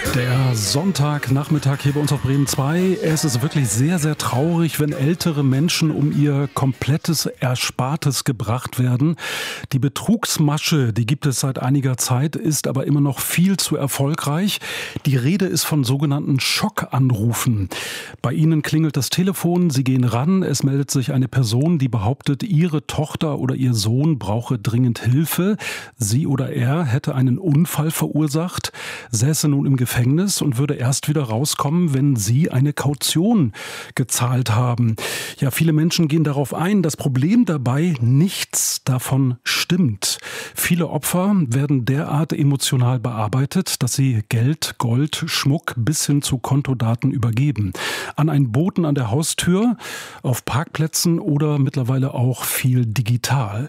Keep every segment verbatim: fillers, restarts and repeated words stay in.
Der Sonntagnachmittag hier bei uns auf Bremen zwei. Es ist wirklich sehr, sehr traurig, wenn ältere Menschen um ihr komplettes Erspartes gebracht werden. Die Betrugsmasche, die gibt es seit einiger Zeit, ist aber immer noch viel zu erfolgreich. Die Rede ist von sogenannten Schockanrufen. Bei Ihnen klingelt das Telefon, Sie gehen ran, es meldet sich eine Person, die behauptet, Ihre Tochter oder Ihr Sohn brauche dringend Hilfe. Sie oder er hätte einen Unfall verursacht, säße nun im Gefängnis und würde erst wieder rauskommen, wenn Sie eine Kaution gezahlt haben. Ja, viele Menschen gehen darauf ein. Das Problem dabei, nichts davon stimmt. Viele Opfer werden derart emotional bearbeitet, dass sie Geld, Gold, Schmuck bis hin zu Kontodaten übergeben. An einen Boten an der Haustür, auf Parkplätzen oder mittlerweile auch viel digital.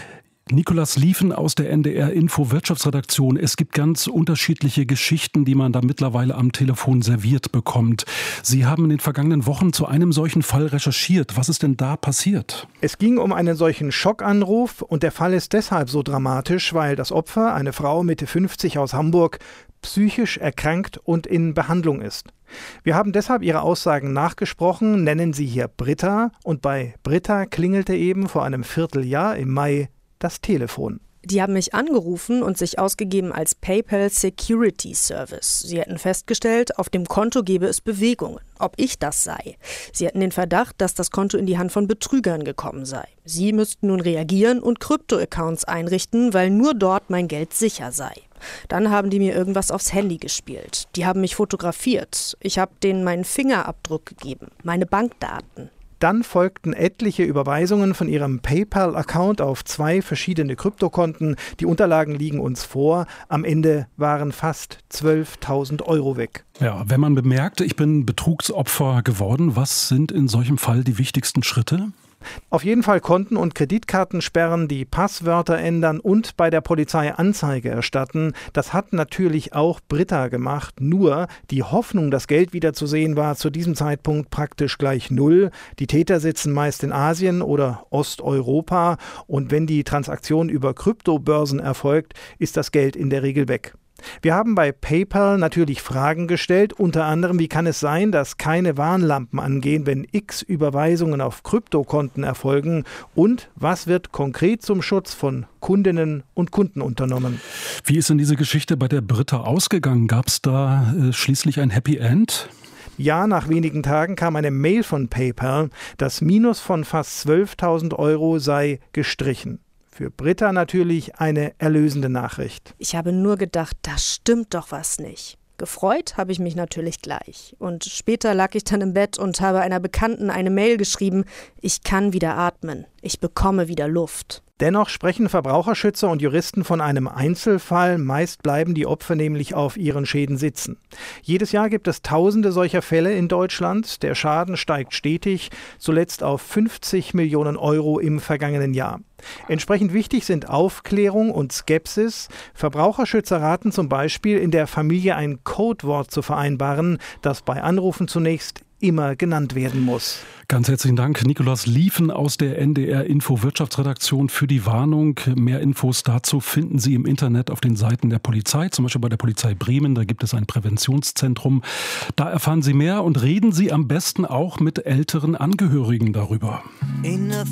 Nicolas Lieven aus der N D R Info Wirtschaftsredaktion. Es gibt ganz unterschiedliche Geschichten, die man da mittlerweile am Telefon serviert bekommt. Sie haben in den vergangenen Wochen zu einem solchen Fall recherchiert. Was ist denn da passiert? Es ging um einen solchen Schockanruf und der Fall ist deshalb so dramatisch, weil das Opfer, eine Frau Mitte fünfzig aus Hamburg, psychisch erkrankt und in Behandlung ist. Wir haben deshalb ihre Aussagen nachgesprochen, nennen sie hier Britta, und bei Britta klingelte eben vor einem Vierteljahr im Mai das Telefon. Die haben mich angerufen und sich ausgegeben als PayPal Security Service. Sie hätten festgestellt, auf dem Konto gebe es Bewegungen, ob ich das sei. Sie hätten den Verdacht, dass das Konto in die Hand von Betrügern gekommen sei. Sie müssten nun reagieren und Krypto-Accounts einrichten, weil nur dort mein Geld sicher sei. Dann haben die mir irgendwas aufs Handy gespielt. Die haben mich fotografiert. Ich habe denen meinen Fingerabdruck gegeben, meine Bankdaten. Dann folgten etliche Überweisungen von ihrem PayPal-Account auf zwei verschiedene Kryptokonten. Die Unterlagen liegen uns vor. Am Ende waren fast zwölftausend Euro weg. Ja, wenn man bemerkt, ich bin Betrugsopfer geworden, was sind in solchem Fall die wichtigsten Schritte? Auf jeden Fall Konten und Kreditkarten sperren, die Passwörter ändern und bei der Polizei Anzeige erstatten. Das hat natürlich auch Britta gemacht. Nur die Hoffnung, das Geld wiederzusehen, war zu diesem Zeitpunkt praktisch gleich null. Die Täter sitzen meist in Asien oder Osteuropa und wenn die Transaktion über Kryptobörsen erfolgt, ist das Geld in der Regel weg. Wir haben bei PayPal natürlich Fragen gestellt, unter anderem, wie kann es sein, dass keine Warnlampen angehen, wenn x Überweisungen auf Kryptokonten erfolgen, und was wird konkret zum Schutz von Kundinnen und Kunden unternommen? Wie ist denn diese Geschichte bei der Britta ausgegangen? Gab es da äh, schließlich ein Happy End? Ja, nach wenigen Tagen kam eine Mail von PayPal, das Minus von fast zwölftausend Euro sei gestrichen. Für Britta natürlich eine erlösende Nachricht. Ich habe nur gedacht, da stimmt doch was nicht. Gefreut habe ich mich natürlich gleich. Und später lag ich dann im Bett und habe einer Bekannten eine Mail geschrieben: Ich kann wieder atmen, ich bekomme wieder Luft. Dennoch sprechen Verbraucherschützer und Juristen von einem Einzelfall. Meist bleiben die Opfer nämlich auf ihren Schäden sitzen. Jedes Jahr gibt es tausende solcher Fälle in Deutschland. Der Schaden steigt stetig, zuletzt auf fünfzig Millionen Euro im vergangenen Jahr. Entsprechend wichtig sind Aufklärung und Skepsis. Verbraucherschützer raten zum Beispiel, in der Familie ein Codewort zu vereinbaren, das bei Anrufen zunächst immer genannt werden muss. Ganz herzlichen Dank, Nicolas Lieven aus der N D R Info Wirtschaftsredaktion, für die Warnung. Mehr Infos dazu finden Sie im Internet auf den Seiten der Polizei, zum Beispiel bei der Polizei Bremen. Da gibt es ein Präventionszentrum. Da erfahren Sie mehr und reden Sie am besten auch mit älteren Angehörigen darüber.